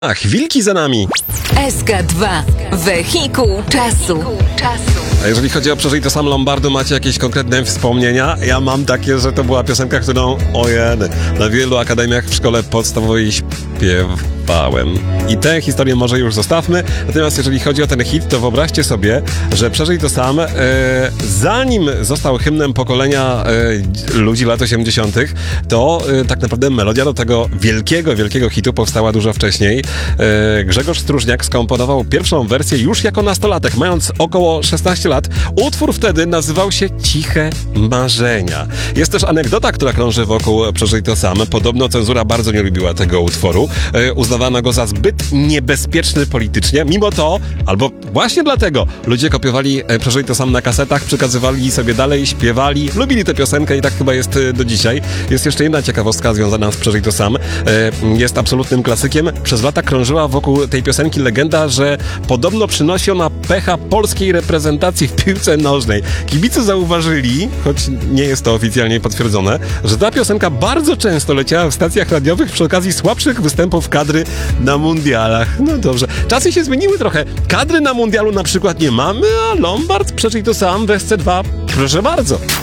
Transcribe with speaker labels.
Speaker 1: Ach, wilki za nami.
Speaker 2: SK2. Wehikuł czasu.
Speaker 1: A jeżeli chodzi o Przeżyj to sam Lombardu, macie jakieś konkretne wspomnienia? Ja mam takie, że to była piosenka, którą na wielu akademiach w szkole podstawowej śpiewałem. I tę historię może już zostawmy. Natomiast jeżeli chodzi o ten hit, to wyobraźcie sobie, że Przeżyj to sam, zanim został hymnem pokolenia ludzi lat 80., to tak naprawdę melodia do tego wielkiego hitu powstała dużo wcześniej. Grzegorz Stróżniak skomponował pierwszą wersję już jako nastolatek, mając około 16 lat. Utwór wtedy nazywał się Ciche Marzenia. Jest też anegdota, która krąży wokół Przeżyj to sam. Podobno cenzura bardzo nie lubiła tego utworu. Uznawano go za zbyt niebezpieczny politycznie. Mimo to, albo właśnie dlatego, ludzie kopiowali Przeżyj to sam na kasetach, przekazywali sobie dalej, śpiewali, lubili tę piosenkę i tak chyba jest do dzisiaj. Jest jeszcze jedna ciekawostka związana z Przeżyj to sam. Jest absolutnym klasykiem. Przez lata krążyła wokół tej piosenki legenda, że podobno przynosi ona pecha polskiej reprezentacji w piłce nożnej. Kibice zauważyli, choć nie jest to oficjalnie potwierdzone, że ta piosenka bardzo często leciała w stacjach radiowych przy okazji słabszych występów kadry na mundialach. No dobrze. Czasy się zmieniły trochę. Kadry na mundialu na przykład nie mamy, a Lombard Przeżyj to sam w SC2. Proszę bardzo.